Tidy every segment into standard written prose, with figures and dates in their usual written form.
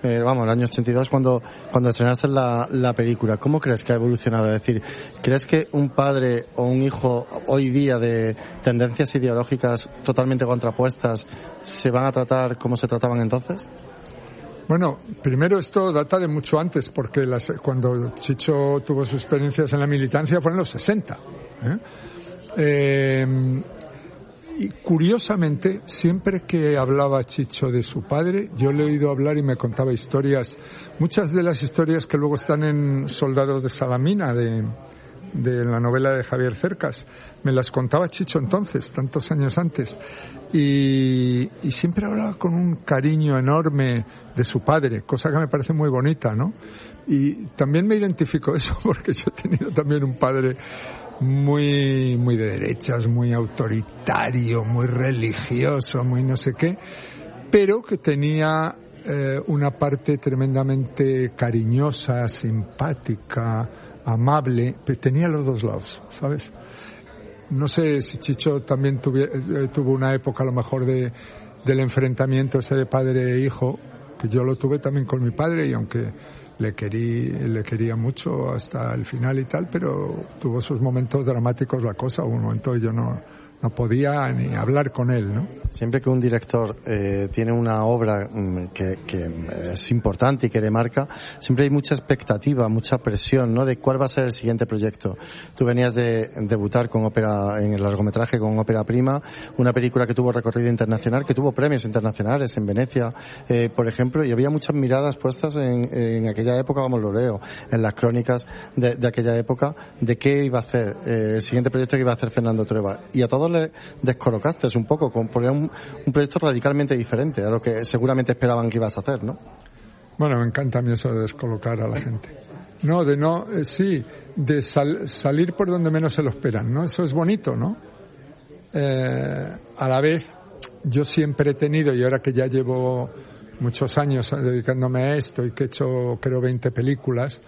vamos, el año 82 cuando estrenaste la película. ¿Cómo crees que ha evolucionado? Es decir, ¿crees que un padre o un hijo hoy día de tendencias ideológicas totalmente contrapuestas se van a tratar como se trataban entonces? Bueno, primero esto data de mucho antes, porque cuando Chicho tuvo sus experiencias en la militancia fue en los 60. Y curiosamente, siempre que hablaba Chicho de su padre, yo le he oído hablar y me contaba historias, muchas de las historias que luego están en Soldados de Salamina, de la novela de Javier Cercas, me las contaba Chicho entonces, tantos años antes, y siempre hablaba con un cariño enorme de su padre, cosa que me parece muy bonita, ¿no? Y también me identifico eso, porque yo he tenido también un padre muy de derechas, muy autoritario, muy religioso, muy no sé qué, pero que tenía una parte tremendamente cariñosa, simpática, amable, pero tenía los dos lados, ¿sabes? No sé si Chicho también tuvo una época a lo mejor del enfrentamiento ese de padre e hijo, que yo lo tuve también con mi padre, y aunque le quería mucho hasta el final y tal, pero tuvo sus momentos dramáticos la cosa. Un momento yo no podía ni hablar con él, ¿no? Siempre que un director tiene una obra que es importante y que le marca, siempre hay mucha expectativa, mucha presión, ¿no? De cuál va a ser el siguiente proyecto. Tú venías de debutar con ópera, en el largometraje con Ópera Prima, una película que tuvo recorrido internacional, que tuvo premios internacionales en Venecia, por ejemplo, y había muchas miradas puestas en aquella época, vamos, lo leo, en las crónicas de aquella época, de qué iba a hacer el siguiente proyecto que iba a hacer Fernando Trueba. Y a todos le descolocaste un poco, porque era un proyecto radicalmente diferente a lo que seguramente esperaban que ibas a hacer, ¿no? Bueno, me encanta a mí eso de descolocar a la gente. De salir por donde menos se lo esperan, ¿no? Eso es bonito, ¿no? A la vez, yo siempre he tenido, y ahora que ya llevo muchos años dedicándome a esto y que he hecho, creo, 20 películas,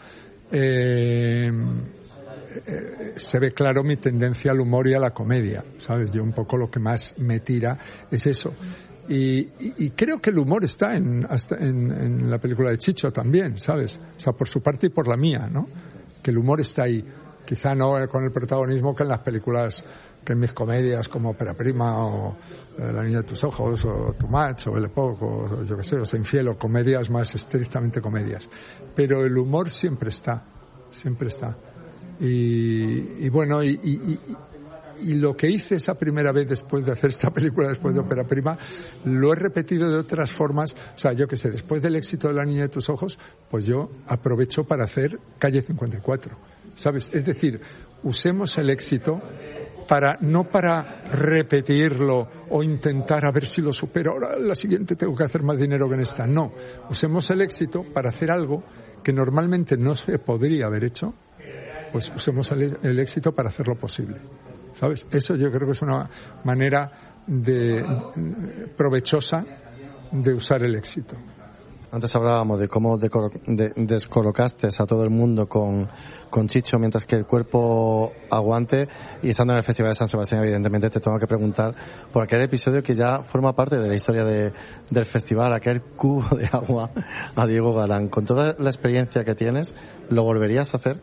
se ve claro mi tendencia al humor y a la comedia, ¿sabes? Yo un poco lo que más me tira es eso. Y creo que el humor está en la película de Chicho también, ¿sabes? O sea, por su parte y por la mía, ¿no? Que el humor está ahí. Quizá no con el protagonismo que en las películas, que en mis comedias como Ópera Prima o La niña de tus ojos o Too Much o Belle Époque o yo qué sé, o Sea Infiel, o comedias más estrictamente comedias. Pero el humor siempre está, siempre está. Y bueno, y lo que hice esa primera vez después de hacer esta película, después de Ópera Prima, lo he repetido de otras formas. O sea, yo qué sé, después del éxito de La niña de tus ojos, pues yo aprovecho para hacer Calle 54, ¿sabes? Es decir, usemos el éxito no para repetirlo o intentar a ver si lo supero. Ahora la siguiente tengo que hacer más dinero que en esta. No, usemos el éxito para hacer algo que normalmente no se podría haber hecho. Pues usemos el éxito para hacerlo posible, ¿sabes? Eso yo creo que es una manera provechosa de usar el éxito. Antes hablábamos de cómo descolocaste a todo el mundo con Chicho mientras que el cuerpo aguante, y estando en el Festival de San Sebastián evidentemente te tengo que preguntar por aquel episodio que ya forma parte de la historia del festival, aquel cubo de agua a Diego Galán. Con toda la experiencia que tienes, ¿lo volverías a hacer?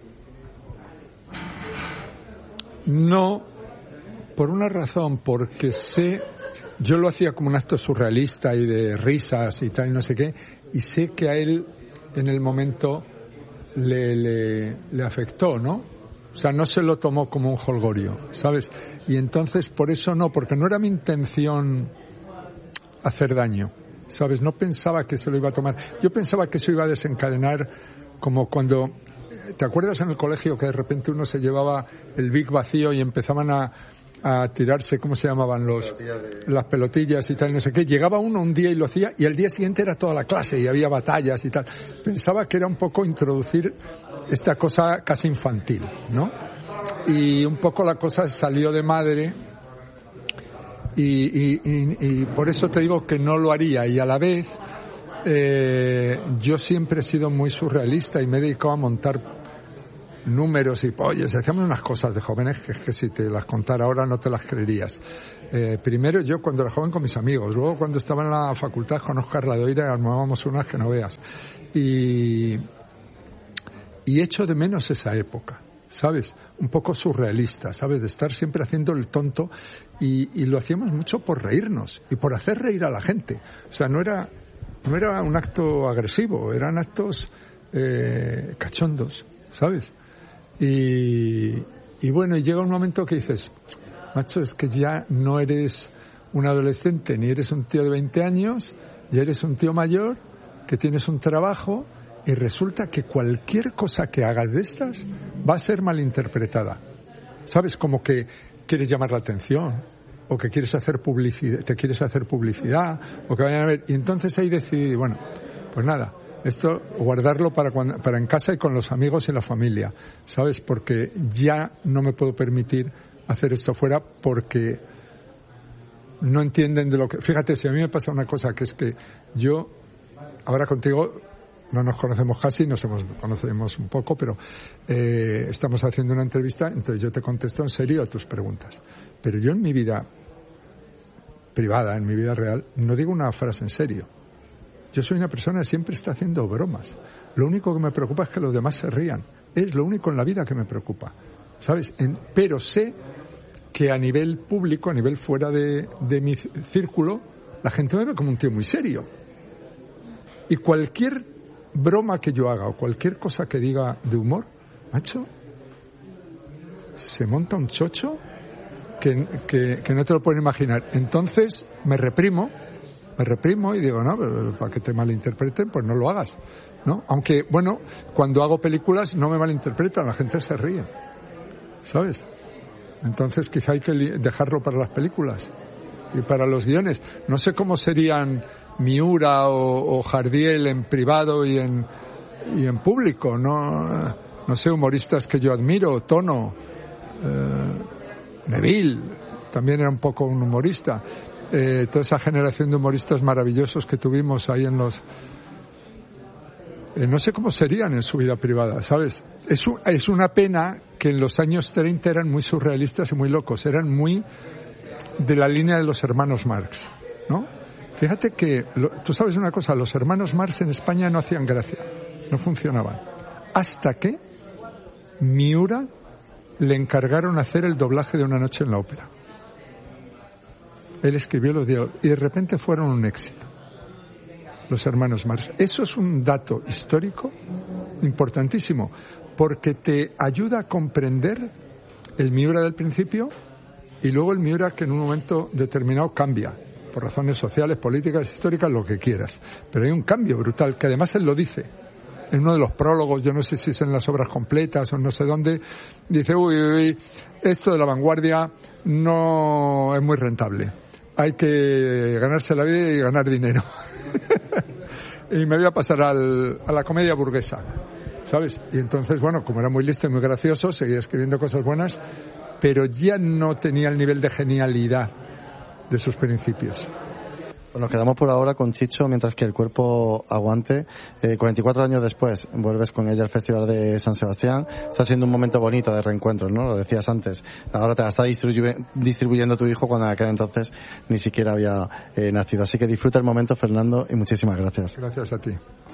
No, por una razón, porque yo lo hacía como un acto surrealista y de risas y tal y no sé qué, y sé que a él en el momento le afectó, ¿no? O sea, no se lo tomó como un jolgorio, ¿sabes? Y entonces por eso no, porque no era mi intención hacer daño, ¿sabes? No pensaba que se lo iba a tomar. Yo pensaba que eso iba a desencadenar como cuando... ¿Te acuerdas en el colegio que de repente uno se llevaba el Vic vacío y empezaban a tirarse, ¿cómo se llamaban? Las pelotillas y tal, no sé qué? Llegaba uno un día y lo hacía, y al día siguiente era toda la clase y había batallas y tal. Pensaba que era un poco introducir esta cosa casi infantil, ¿no? Y un poco la cosa salió de madre y por eso te digo que no lo haría, y a la vez yo siempre he sido muy surrealista y me he dedicado a montar números y pollos, hacíamos unas cosas de jóvenes que si te las contara ahora no te las creerías. Primero yo cuando era joven con mis amigos, luego cuando estaba en la facultad con Óscar Ladoira armábamos unas que no veas. Y echo de menos esa época, ¿sabes? Un poco surrealista, ¿sabes? De estar siempre haciendo el tonto y lo hacíamos mucho por reírnos y por hacer reír a la gente. O sea, no era un acto agresivo, eran actos cachondos, ¿sabes? Y bueno, y llega un momento que dices, macho, es que ya no eres un adolescente ni eres un tío de 20 años, ya eres un tío mayor que tienes un trabajo y resulta que cualquier cosa que hagas de estas va a ser malinterpretada. ¿Sabes? Como que quieres llamar la atención o que quieres hacer publicidad, o que vayan a ver. Y entonces ahí decidí, bueno, pues nada, esto guardarlo para en casa y con los amigos y la familia, ¿sabes? Porque ya no me puedo permitir hacer esto fuera porque no entienden de lo que... Fíjate, si a mí me pasa una cosa, que es que yo, ahora contigo, no nos conocemos casi, conocemos un poco, pero estamos haciendo una entrevista, entonces yo te contesto en serio a tus preguntas. Pero yo en mi vida privada, en mi vida real, no digo una frase en serio. Yo soy una persona que siempre está haciendo bromas. Lo único que me preocupa es que los demás se rían. Es lo único en la vida que me preocupa, ¿sabes? Pero sé que a nivel público, a nivel fuera de mi círculo, la gente me ve como un tío muy serio. Y cualquier broma que yo haga o cualquier cosa que diga de humor, macho, se monta un chocho que no te lo puedes imaginar. Entonces me reprimo y digo, no, para que te malinterpreten, pues no lo hagas, ¿no? Aunque, bueno, cuando hago películas no me malinterpretan, la gente se ríe, ¿sabes? Entonces quizá hay que dejarlo para las películas y para los guiones. No sé cómo serían Miura o Jardiel en privado y en público, no sé, humoristas que yo admiro, Tono, Neville también era un poco un humorista, toda esa generación de humoristas maravillosos que tuvimos ahí en los... no sé cómo serían en su vida privada, ¿sabes? Es una pena que en los años 30 eran muy surrealistas y muy locos, eran muy de la línea de los hermanos Marx, ¿no? Fíjate que, tú sabes una cosa, los hermanos Marx en España no hacían gracia, no funcionaban, hasta que Miura le encargaron hacer el doblaje de Una noche en la ópera. Él escribió los diálogos y de repente fueron un éxito, los hermanos Marx. Eso es un dato histórico importantísimo, porque te ayuda a comprender el Miura del principio y luego el Miura que en un momento determinado cambia, por razones sociales, políticas, históricas, lo que quieras. Pero hay un cambio brutal, que además él lo dice. En uno de los prólogos, yo no sé si es en las obras completas o no sé dónde, dice, uy, esto de la vanguardia no es muy rentable. Hay que ganarse la vida y ganar dinero. Y me voy a pasar a la comedia burguesa, ¿sabes? Y entonces, bueno, como era muy listo y muy gracioso, seguía escribiendo cosas buenas, pero ya no tenía el nivel de genialidad de sus principios. Pues nos quedamos por ahora con Chicho mientras que el cuerpo aguante. 44 años después vuelves con ella al Festival de San Sebastián. Está siendo un momento bonito de reencuentro, ¿no? Lo decías antes. Ahora te la está distribuyendo tu hijo cuando en aquel entonces ni siquiera había nacido. Así que disfruta el momento, Fernando, y muchísimas gracias. Gracias a ti.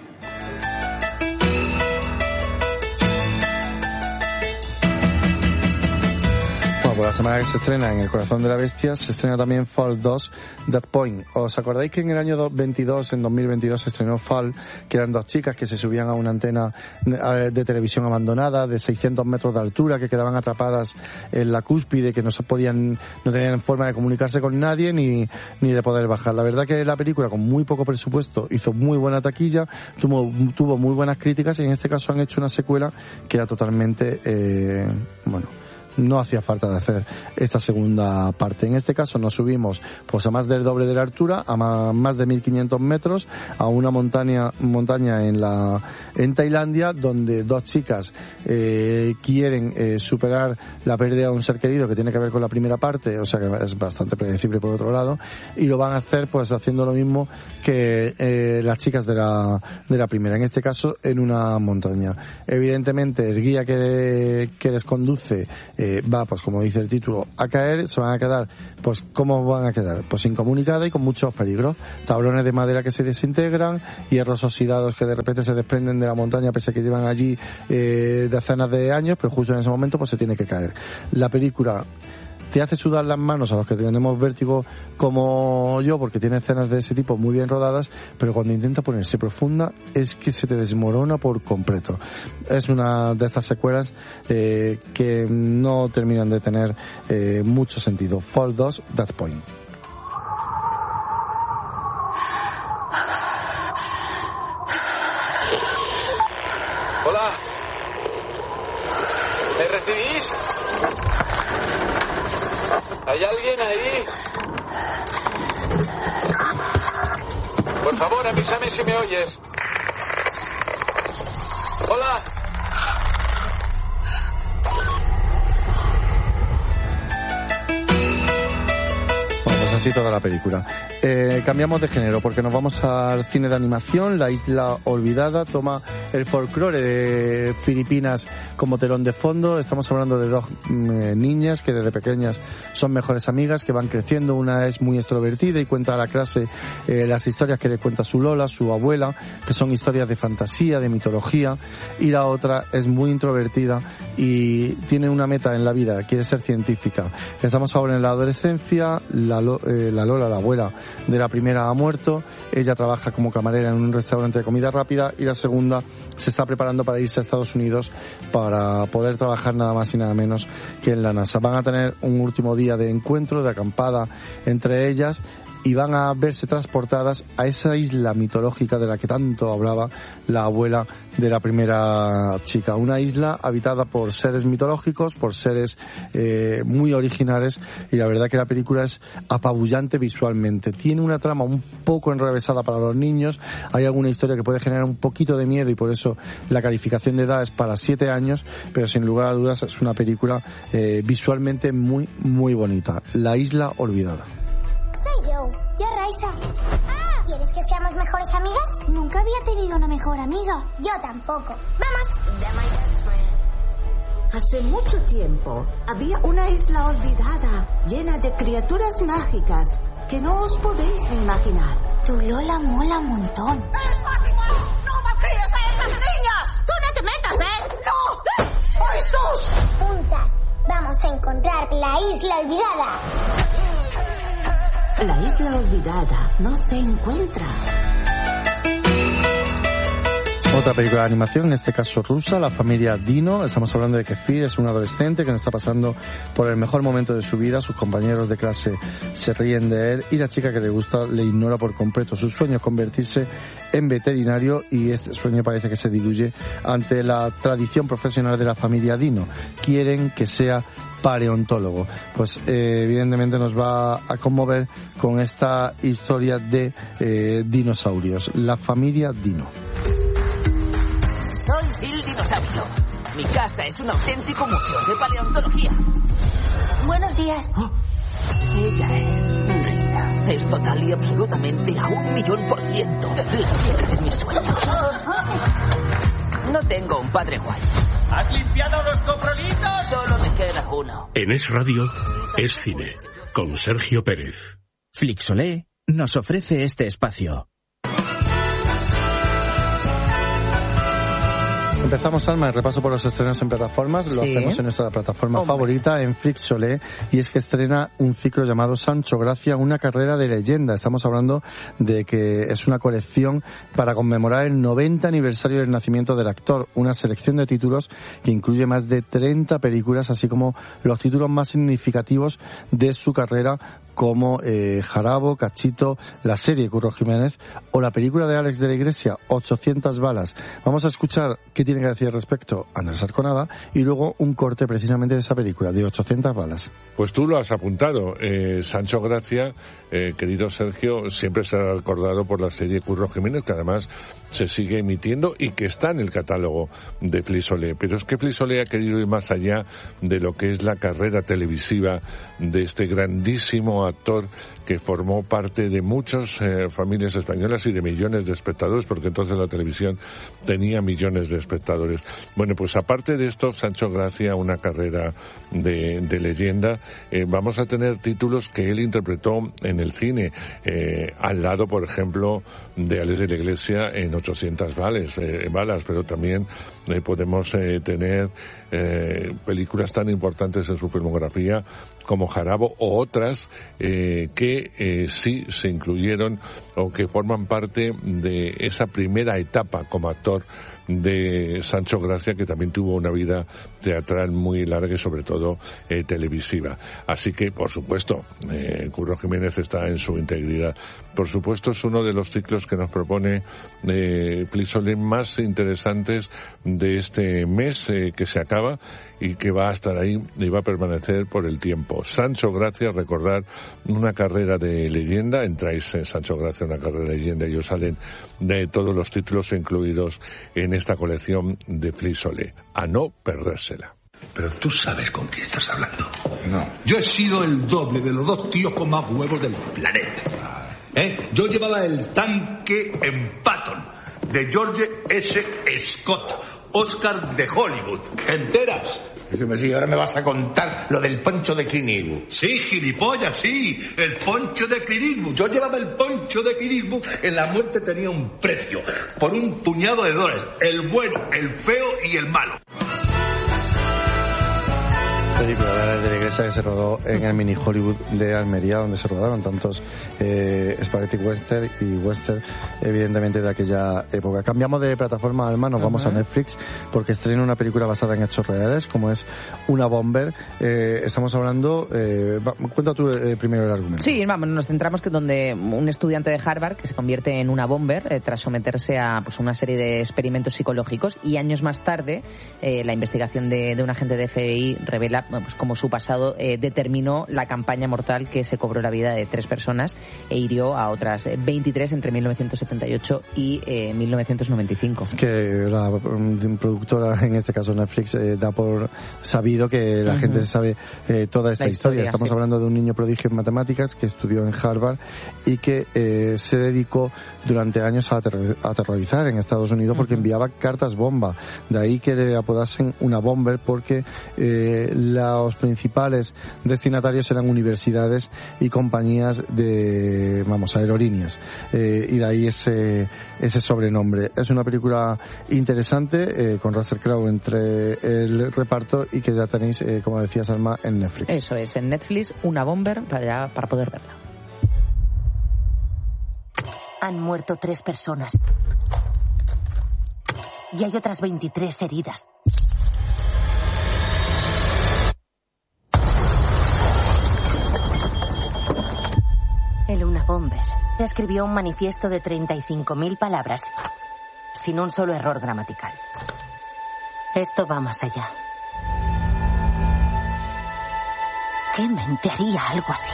Por la semana que se estrena En el corazón de la bestia, se estrena también Fall 2, Dead Point. ¿Os acordáis que en el año 2022 se estrenó Fall, que eran dos chicas que se subían a una antena de televisión abandonada de 600 metros de altura, que quedaban atrapadas en la cúspide, que no tenían forma de comunicarse con nadie ni de poder bajar? La verdad que la película, con muy poco presupuesto, hizo muy buena taquilla, tuvo muy buenas críticas, y en este caso han hecho una secuela que era totalmente, no hacía falta de hacer esta segunda parte. En este caso nos subimos pues a más del doble de la altura, a más de 1500 metros, a una montaña en Tailandia, donde dos chicas quieren superar la pérdida de un ser querido, que tiene que ver con la primera parte, o sea que es bastante predecible por otro lado, y lo van a hacer pues haciendo lo mismo que las chicas de la primera, en este caso en una montaña. Evidentemente el guía que les conduce va, pues como dice el título, a caer. Se van a quedar, pues ¿cómo van a quedar? Pues incomunicada y con muchos peligros. Tablones de madera que se desintegran, hierros oxidados que de repente se desprenden de la montaña pese a que llevan allí decenas de años, pero justo en ese momento pues se tiene que caer. La película te hace sudar las manos a los que tenemos vértigo como yo, porque tiene escenas de ese tipo muy bien rodadas, pero cuando intenta ponerse profunda es que se te desmorona por completo. Es una de estas secuelas que no terminan de tener mucho sentido. Fall 2, That Point. Hola. ¿Me recibís? ¿Hay alguien ahí? Por favor, avísame si me oyes. Hola. Bueno, pues así toda la película. Cambiamos de género porque nos vamos al cine de animación. La Isla Olvidada toma el folclore de Filipinas como telón de fondo. Estamos hablando de dos niñas que desde pequeñas son mejores amigas, que van creciendo. Una es muy extrovertida y cuenta a la clase las historias que le cuenta su Lola, su abuela, que son historias de fantasía, de mitología, y la otra es muy introvertida y tiene una meta en la vida, quiere ser científica. Estamos ahora en la adolescencia. La Lola, la abuela de la primera, ha muerto. Ella trabaja como camarera en un restaurante de comida rápida, y la segunda se está preparando para irse a Estados Unidos para poder trabajar nada más y nada menos que en la NASA. Van a tener un último día de encuentro, de acampada entre ellas, y van a verse transportadas a esa isla mitológica de la que tanto hablaba la abuela de la primera chica. Una isla habitada por seres mitológicos, por seres muy originales, y la verdad que la película es apabullante visualmente. Tiene una trama un poco enrevesada para los niños, hay alguna historia que puede generar un poquito de miedo y por eso la calificación de edad es para 7 años, pero sin lugar a dudas es una película visualmente muy, muy bonita. La Isla Olvidada. Soy yo Raisa. ¿Quieres que seamos mejores amigas? Nunca había tenido una mejor amiga. Yo tampoco. ¡Vamos! Hace mucho tiempo había una isla olvidada, llena de criaturas mágicas que no os podéis ni imaginar. Tu Lola mola un montón. ¡Es mágico! ¡No malcríes a estas niñas! ¡Tú no te metas, ¡No! ¡Ay, sus! Juntas vamos a encontrar la isla olvidada. La isla olvidada no se encuentra. Otra película de animación, en este caso rusa, La familia Dino. Estamos hablando de que Fir es un adolescente que no está pasando por el mejor momento de su vida. Sus compañeros de clase se ríen de él y la chica que le gusta le ignora por completo. Su sueño es convertirse en veterinario, y este sueño parece que se diluye ante la tradición profesional de la familia Dino. Quieren que sea paleontólogo. Pues evidentemente nos va a conmover con esta historia de dinosaurios. La familia Dino. Soy Bill Dinosaurio. Mi casa es un auténtico museo de paleontología. Buenos días. Oh, ella es reina. Es total y absolutamente a 1.000.000%. La chica de mis sueños. No tengo un padre guay. ¿Has limpiado los coprolitos? Solo me queda uno. En Es Radio, Es Cine, con Sergio Pérez. Flixolé nos ofrece este espacio. Empezamos, Alma, el repaso por los estrenos en plataformas. Lo hacemos en nuestra plataforma favorita, en Flixolé, y es que estrena un ciclo llamado Sancho Gracia, una carrera de leyenda. Estamos hablando de que es una colección para conmemorar el 90 aniversario del nacimiento del actor, una selección de títulos que incluye más de 30 películas, así como los títulos más significativos de su carrera como Jarabo, Cachito, la serie Curro Jiménez o la película de Alex de la Iglesia, 800 balas. Vamos a escuchar qué tiene que decir al respecto Andrés Arconada y luego un corte precisamente de esa película, de 800 balas. Pues tú lo has apuntado. Sancho Gracia, querido Sergio, siempre será recordado por la serie Curro Jiménez, que además se sigue emitiendo y que está en el catálogo de Flixolé. Pero es que Flixolé ha querido ir más allá de lo que es la carrera televisiva de este grandísimo actor que formó parte de muchas familias españolas y de millones de espectadores, porque entonces la televisión tenía millones de espectadores. Bueno, pues aparte de esto, Sancho Gracia, una carrera de leyenda. Vamos a tener títulos que él interpretó en el cine, al lado, por ejemplo, de Alex de la Iglesia en 800 balas, pero también podemos tener películas tan importantes en su filmografía como Jarabo o otras que sí se incluyeron o que forman parte de esa primera etapa como actor de Sancho Gracia, que también tuvo una vida teatral muy larga y sobre todo televisiva. Así que, por supuesto, Curro Jiménez está en su integridad. Por supuesto, es uno de los ciclos que nos propone Flixolé más interesantes de este mes que se acaba y que va a estar ahí y va a permanecer por el tiempo. Sancho Gracia, recordar una carrera de leyenda, entráis en Sancho Gracia, una carrera de leyenda, y os salen de todos los títulos incluidos en esta colección de Flixolé. A no perdérsela. Pero tú sabes con quién estás hablando. No. Yo he sido el doble de los dos tíos con más huevos del planeta. Yo llevaba el tanque en Patton, de George S. Scott, Oscar de Hollywood. ¿Te enteras? Sí, ahora me vas a contar lo del poncho de Clint Eastwood. Sí, gilipollas, sí, el poncho de Clint Eastwood. Yo llevaba el poncho de Clint Eastwood, en la muerte tenía un precio, por un puñado de dólares, el bueno, el feo y el malo. Película de la Iglesia que se rodó en el mini Hollywood de Almería, donde se rodaron tantos spaghetti western y western, evidentemente de aquella época. Cambiamos de plataforma, Alma, nos vamos a Netflix porque estrena una película basada en hechos reales, como es Una Bomber. Estamos hablando, cuenta tú primero el argumento. Sí, vamos, nos centramos que donde un estudiante de Harvard que se convierte en una bomber tras someterse a pues una serie de experimentos psicológicos, y años más tarde la investigación de un agente de FBI revela pues como su pasado determinó la campaña mortal que se cobró la vida de 3 personas e hirió a otras 23 entre 1978 y 1995. Es que la productora, en este caso Netflix, da por sabido que la gente sabe toda esta historia. Estamos hablando de un niño prodigio en matemáticas que estudió en Harvard y que se dedicó durante años a aterrorizar en Estados Unidos porque enviaba cartas bomba. De ahí que le apodasen una bomber, porque los principales destinatarios eran universidades y compañías de, aerolíneas, y de ahí ese sobrenombre. Es una película interesante, con Russell Crowe entre el reparto, y que ya tenéis, como decías, Alma, en Netflix. Eso es, en Netflix, Una Bomber, para poder verla. Han muerto 3 personas y hay otras 23 heridas. El Una Bomber escribió un manifiesto de 35.000 palabras, sin un solo error gramatical. Esto va más allá. ¿Qué mente haría algo así?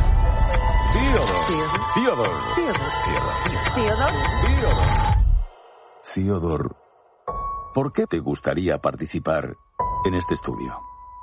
Theodore, ¿por qué te gustaría participar en este estudio?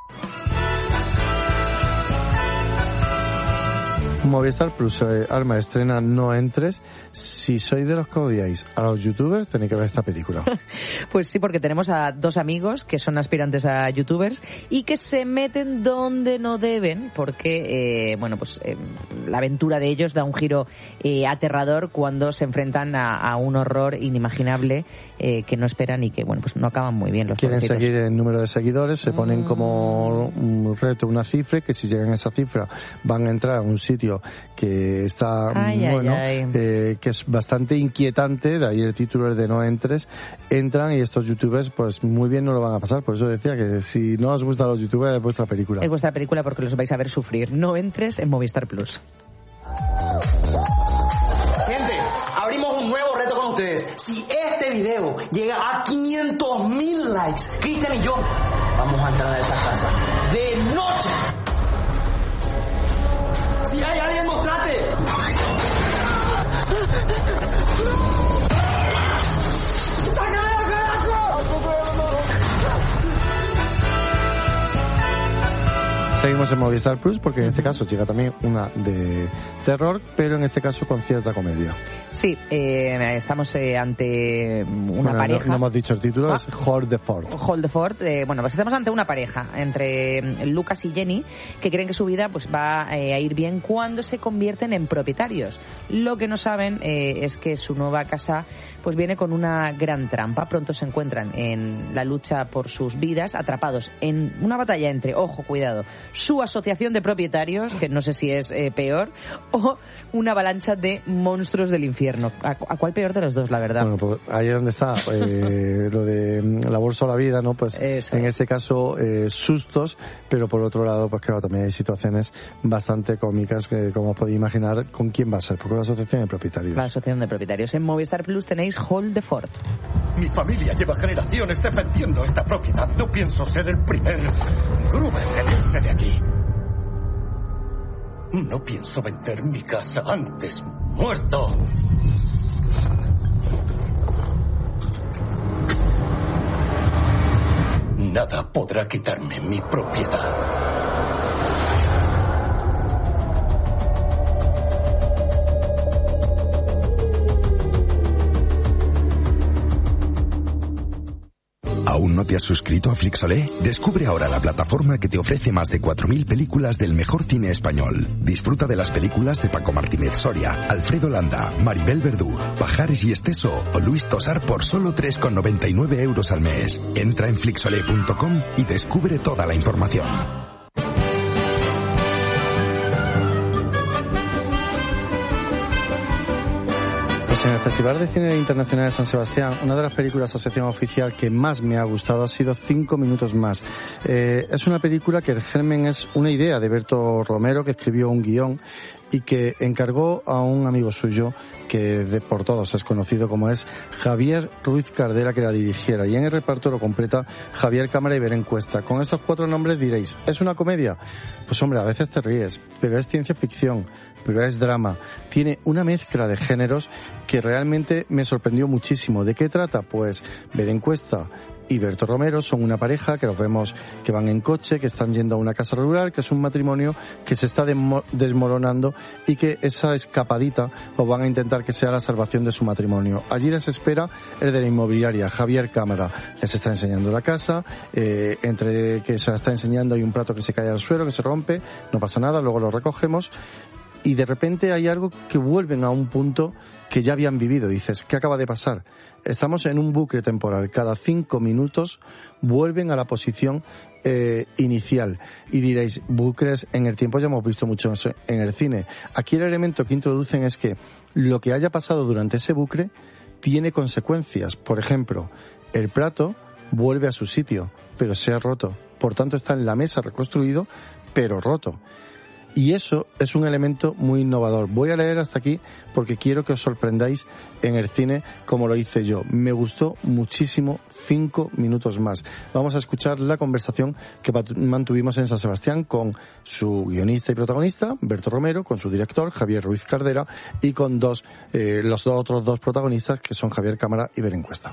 Movistar Plus, Alma, estrena No Entres. Si sois de los que odiáis a los youtubers, tenéis que ver esta película. Pues sí, porque tenemos a 2 amigos que son aspirantes a youtubers y que se meten donde no deben, porque la aventura de ellos da un giro aterrador cuando se enfrentan a un horror inimaginable que no esperan y que no acaban muy bien los Quieren pobrecitos. seguir el número de seguidores, se ponen como un reto, una cifra, que si llegan a esa cifra van a entrar a un sitio estudio que está que es bastante inquietante, de ahí el título es de No entres. Entran y estos youtubers pues muy bien no lo van a pasar, por eso decía que si no os gustan los youtubers es vuestra película. Es vuestra película porque los vais a ver sufrir. No entres en Movistar Plus. Gente, abrimos un nuevo reto con ustedes. Si este video llega a 500.000 likes, Cristian y yo vamos a entrar a esa casa de noche. Si hay alguien, mostrate. Seguimos en Movistar Plus porque en este caso llega también una de terror, pero en este caso con cierta comedia. Sí, estamos ante una pareja. No hemos dicho el título, es Hold the Fort. Hold the Fort. Pues estamos ante una pareja entre Lucas y Jenny que creen que su vida pues va a ir bien cuando se convierten en propietarios. Lo que no saben es que su nueva casa pues viene con una gran trampa. Pronto se encuentran en la lucha por sus vidas, atrapados en una batalla entre, ojo, cuidado, su asociación de propietarios, que no sé si es peor, o una avalancha de monstruos del infierno. ¿A cuál peor de los dos, la verdad? Bueno, pues ahí es donde está lo de la bolsa o la vida, ¿no? Pues eso en este caso sustos, pero por otro lado, pues claro, también hay situaciones bastante cómicas que, como podéis imaginar, ¿con quién va a ser? Porque la asociación de propietarios. La asociación de propietarios. En Movistar Plus tenéis Hold the Fort. Mi familia lleva generaciones defendiendo esta propiedad. No pienso ser el primer Gruber en irse de aquí. No pienso vender mi casa antes muerto. Nada podrá quitarme mi propiedad. ¿Aún no te has suscrito a Flixolé? Descubre ahora la plataforma que te ofrece más de 4.000 películas del mejor cine español. Disfruta de las películas de Paco Martínez Soria, Alfredo Landa, Maribel Verdú, Pajares y Esteso o Luis Tosar por solo 3,99 € al mes. Entra en flixolé.com y descubre toda la información. En el Festival de Cine Internacional de San Sebastián, una de las películas a sección oficial que más me ha gustado ha sido 5 minutos más. Es una película que el germen es una idea de Berto Romero, que escribió un guión y que encargó a un amigo suyo que por todos es conocido como es Javier Ruiz Cardera, que la dirigiera, y en el reparto lo completa Javier Cámara y Belén Cuesta. Con estos 4 nombres diréis, ¿es una comedia? Pues hombre, a veces te ríes, pero es ciencia ficción, pero es drama. Tiene una mezcla de géneros que realmente me sorprendió muchísimo. ¿De qué trata? Pues Belén Cuesta y Berto Romero son una pareja que los vemos que van en coche, que están yendo a una casa rural, que es un matrimonio que se está desmoronando y que esa escapadita pues van a intentar que sea la salvación de su matrimonio. Allí les espera el de la inmobiliaria, Javier Cámara. Les está enseñando la casa, entre que se la está enseñando hay un plato que se cae al suelo, que se rompe, no pasa nada, luego lo recogemos. Y de repente hay algo que vuelven a un punto que ya habían vivido. Dices, ¿qué acaba de pasar? Estamos en un bucle temporal. Cada 5 minutos vuelven a la posición inicial. Y diréis, bucles en el tiempo ya hemos visto mucho en el cine. Aquí el elemento que introducen es que lo que haya pasado durante ese bucle tiene consecuencias. Por ejemplo, el plato vuelve a su sitio, pero se ha roto. Por tanto, está en la mesa reconstruido, pero roto. Y eso es un elemento muy innovador. Voy a leer hasta aquí porque quiero que os sorprendáis en el cine como lo hice yo. Me gustó muchísimo 5 minutos más. Vamos a escuchar la conversación que mantuvimos en San Sebastián con su guionista y protagonista, Berto Romero, con su director, Javier Ruiz Cardera, y con los otros 2 protagonistas, que son Javier Cámara y Belén Cuesta.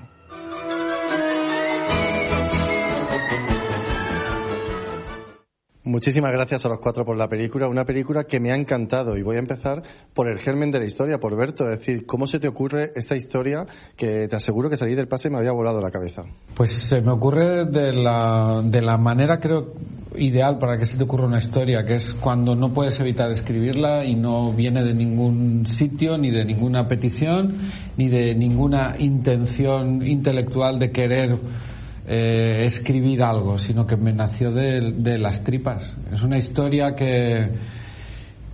Muchísimas gracias a los 4 por la película, una película que me ha encantado, y voy a empezar por el germen de la historia, por Berto, es decir, ¿cómo se te ocurre esta historia que te aseguro que salí del pase y me había volado la cabeza? Pues se me ocurre de la manera, creo, ideal para que se te ocurra una historia, que es cuando no puedes evitar escribirla y no viene de ningún sitio, ni de ninguna petición, ni de ninguna intención intelectual de querer escribir algo, sino que me nació de las tripas. Es una historia que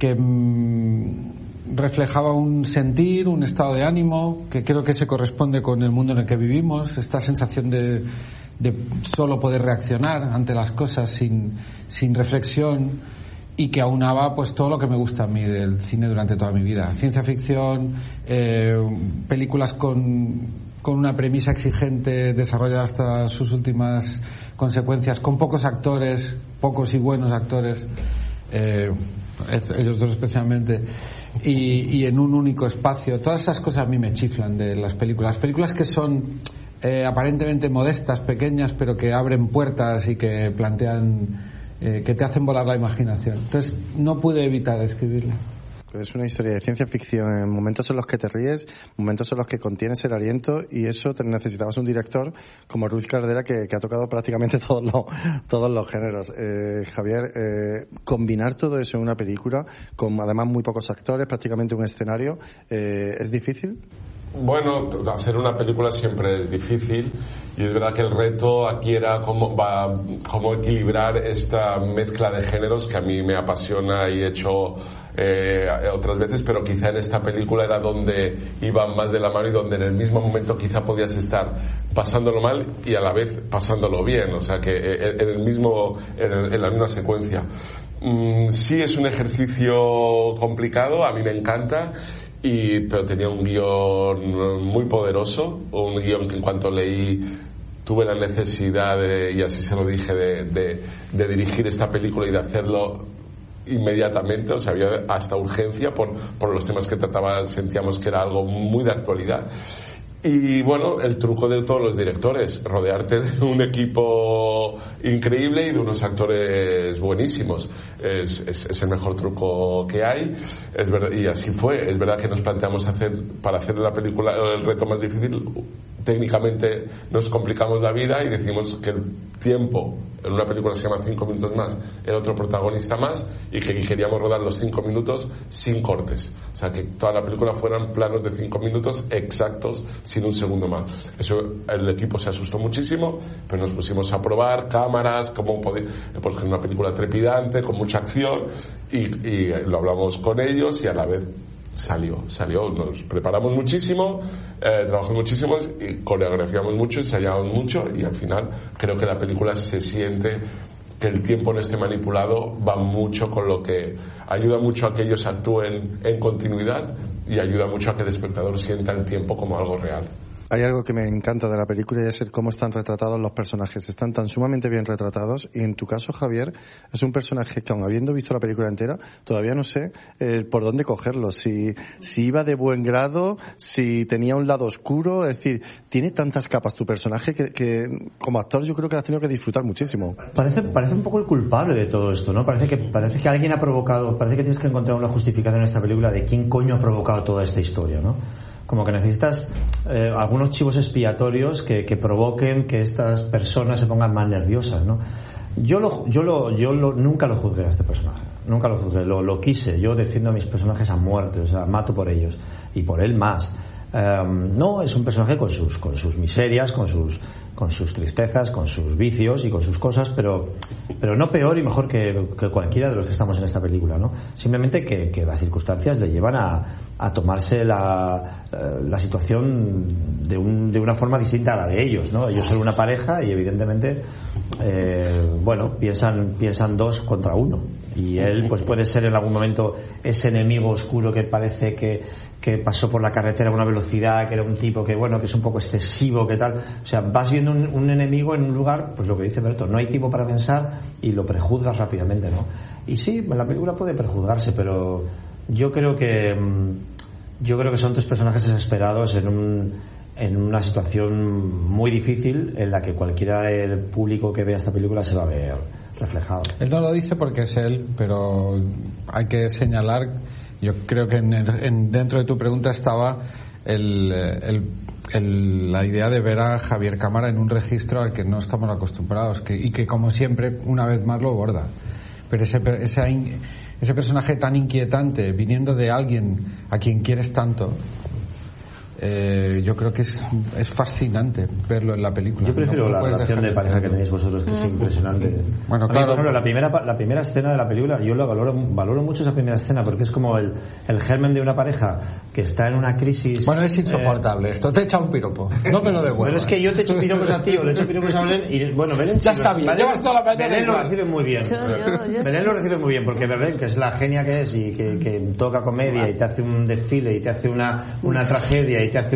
reflejaba un sentir, un estado de ánimo, que creo que se corresponde con el mundo en el que vivimos, esta sensación de solo poder reaccionar ante las cosas sin reflexión, y que aunaba pues todo lo que me gusta a mí del cine durante toda mi vida: ciencia ficción, películas con una premisa exigente desarrollada hasta sus últimas consecuencias, con pocos actores, pocos y buenos actores, ellos dos especialmente, y en un único espacio. Todas esas cosas a mí me chiflan de las películas que son aparentemente modestas, pequeñas, pero que abren puertas y que plantean, que te hacen volar la imaginación. Entonces no pude evitar escribirla. Es una historia de ciencia ficción, en momentos en los que te ríes, momentos en los que contienes el aliento, y eso necesitabas un director como Ruiz Cardera que ha tocado prácticamente todos los géneros. Javier, combinar todo eso en una película, con además muy pocos actores, prácticamente un escenario, ¿es difícil? Bueno, hacer una película siempre es difícil, y es verdad que el reto aquí era cómo equilibrar esta mezcla de géneros que a mí me apasiona y he hecho otras veces, pero quizá en esta película era donde iban más de la mano y donde en el mismo momento quizá podías estar pasándolo mal y a la vez pasándolo bien, o sea que en la misma secuencia. Sí, es un ejercicio complicado, a mí me encanta. Pero tenía un guión muy poderoso, un guión que en cuanto leí tuve la necesidad y así se lo dije, de dirigir esta película y de hacerlo inmediatamente. O sea, había hasta urgencia por los temas que trataba, sentíamos que era algo muy de actualidad. Y bueno, el truco de todos los directores, rodearte de un equipo increíble y de unos actores buenísimos, es el mejor truco que hay. Es verdad, y así fue. Es verdad que nos planteamos para hacer la película el reto más difícil. Técnicamente nos complicamos la vida y decimos que el tiempo en una película se llama 5 minutos más, el otro protagonista más, y que queríamos rodar los 5 minutos sin cortes, o sea que toda la película fueran planos de 5 minutos exactos, sin un segundo más. Eso, el equipo se asustó muchísimo, pero nos pusimos a probar cámaras, porque es una película trepidante con mucha acción, y lo hablamos con ellos y a la vez salió, nos preparamos muchísimo, trabajamos muchísimo, y coreografiamos mucho, ensayamos mucho, y al final creo que la película se siente que el tiempo no esté manipulado, va mucho con lo que ayuda mucho a que ellos actúen en continuidad y ayuda mucho a que el espectador sienta el tiempo como algo real. Hay algo que me encanta de la película y es el cómo están retratados los personajes. Están tan sumamente bien retratados, y en tu caso, Javier, es un personaje que, aun habiendo visto la película entera, todavía no sé por dónde cogerlo. Si iba de buen grado, si tenía un lado oscuro, es decir, tiene tantas capas tu personaje que como actor yo creo que lo has tenido que disfrutar muchísimo. Parece un poco el culpable de todo esto, ¿no? Parece que alguien ha provocado, parece que tienes que encontrar una justificación en esta película de quién coño ha provocado toda esta historia, ¿no? Como que necesitas algunos chivos expiatorios que provoquen que estas personas se pongan más nerviosas, ¿no? Yo nunca lo juzgué a este personaje, nunca lo juzgué, lo quise. Yo defiendo a mis personajes a muerte, o sea, mato por ellos y por él más. No, es un personaje con sus miserias, con sus tristezas, con sus vicios y con sus cosas, pero no peor y mejor que cualquiera de los que estamos en esta película, ¿no? Simplemente que las circunstancias le llevan a tomarse la situación de una forma distinta a la de ellos, ¿no? Ellos son una pareja y evidentemente piensan 2 contra 1, y él pues puede ser en algún momento ese enemigo oscuro que parece que pasó por la carretera a una velocidad, que era un tipo que es un poco excesivo, que tal. O sea, vas viendo un enemigo en un lugar, pues lo que dice Berto, no hay tiempo para pensar y lo prejuzgas rápidamente, ¿no? Y sí, en la película puede prejuzgarse, pero yo creo que son 3 personajes desesperados en una situación muy difícil, en la que cualquiera del público que vea esta película se va a ver reflejado. Él no lo dice porque es él, pero hay que señalar, yo creo que dentro de tu pregunta estaba la idea de ver a Javier Cámara en un registro al que no estamos acostumbrados, y que como siempre una vez más lo borda. Pero ese personaje tan inquietante, viniendo de alguien a quien quieres tanto, yo creo que es fascinante verlo en la película. Yo prefiero la relación de pareja que tenéis vosotros, que es impresionante. Bueno, claro. Por ejemplo, la primera escena de la película, yo la valoro mucho esa primera escena, porque es como el germen de una pareja que está en una crisis. Bueno, es insoportable esto. Te echa un piropo. No me lo devuelvas. Pero es que yo te echo piropos a ti o le echo piropos a Belén y bueno, Belén ya está bien. Llevas toda la mañana. Belén lo recibe muy bien. Belén lo recibe muy bien porque Belén, que es la genia que es y que toca comedia y te hace un desfile y te hace una tragedia y te hace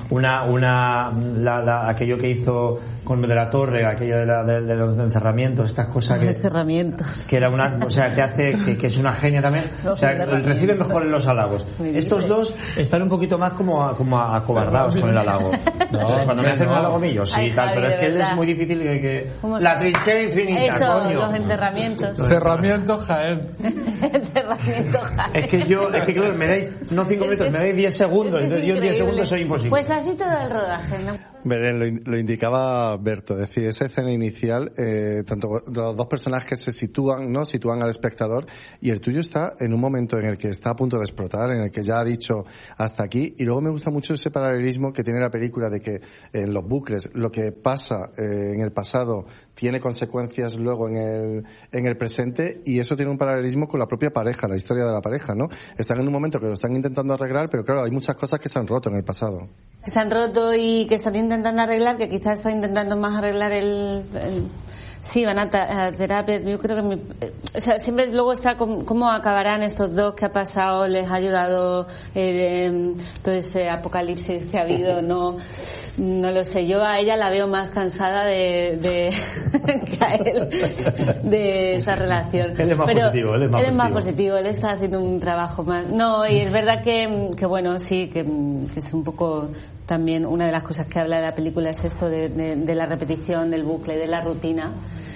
aquello que hizo con de la torre, aquello de los encerramientos, estas cosas que era o sea, te hace que es una genia también, o sea, recibe mejor en los halagos. Estos dos están un poquito más como acobardados con el halago. Cuando me hacen un halago mío, sí, tal, pero es que él es muy difícil que la trinchera infinita, eso, coño. Los enterramientos. Cerramiento Jaén. Enterramiento Jaén. Es que claro, me dais no 5 minutos, me dais 10 segundos, entonces yo en 10 segundos soy imposible. Pues así todo el rodaje, ¿no? Belén, lo indicaba Berto, es decir, esa escena inicial, tanto los dos personajes se sitúan al espectador, y el tuyo está en un momento en el que está a punto de explotar, en el que ya ha dicho hasta aquí, y luego me gusta mucho ese paralelismo que tiene la película de que en los bucles lo que pasa en el pasado tiene consecuencias luego en el presente, y eso tiene un paralelismo con la propia pareja, la historia de la pareja, ¿no? Están en un momento que lo están intentando arreglar, pero claro, hay muchas cosas que se han roto en el pasado. Se han roto y que están intentando arreglar, que quizás están intentando más arreglar sí, van a terapia. Yo creo que o sea, siempre luego está cómo acabarán estos dos, qué ha pasado, les ha ayudado todo ese apocalipsis que ha habido, no lo sé. Yo a ella la veo más cansada que a él de esa relación. Él es más positivo, él es más positivo, él está haciendo un trabajo más. No, y es verdad que bueno, sí, que es un poco también una de las cosas que habla de la película es esto de la repetición, del bucle, de la rutina.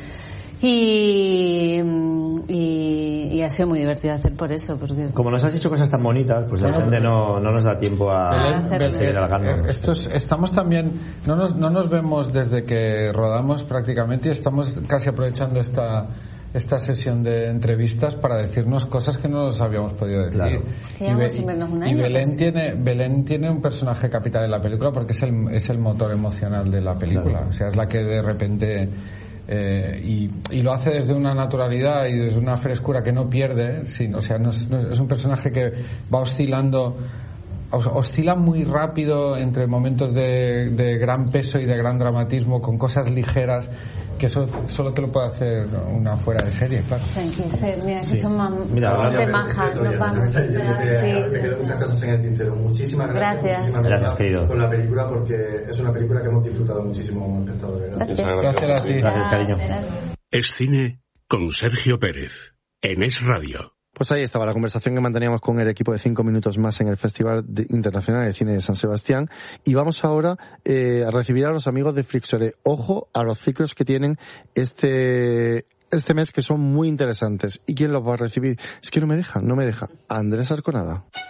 Y ha sido muy divertido hacer por eso, porque como nos has dicho cosas tan bonitas, pues de repente no nos da tiempo a seguir halagando. Estamos también, no nos vemos desde que rodamos prácticamente, y estamos casi aprovechando esta sesión de entrevistas para decirnos cosas que no nos habíamos podido decir. Claro. Y Belén tiene un personaje capital en la película porque es el motor emocional de la película. Claro. O sea, es la que de repente y lo hace desde una naturalidad y desde una frescura que no pierde. O sea, no es un personaje que va oscila muy rápido entre momentos de gran peso y de gran dramatismo con cosas ligeras, que eso solo te lo puede hacer una fuera de serie, claro. Mira, que son gente maja, nos vamos. Me quedan muchas cosas en el tintero. Muchísimas gracias. Gracias, querido. Con la película, porque es una película que hemos disfrutado muchísimo como espectadores. Gracias a ti. Gracias, cariño. Es Cine con Sergio Pérez, en Es Radio. Pues ahí estaba la conversación que manteníamos con el equipo de 5 minutos más en el Festival Internacional de Cine de San Sebastián, y vamos ahora a recibir a los amigos de Flixolé. Ojo a los ciclos que tienen este mes, que son muy interesantes. ¿Y quién los va a recibir? Es que no me deja. Andrés Arconada.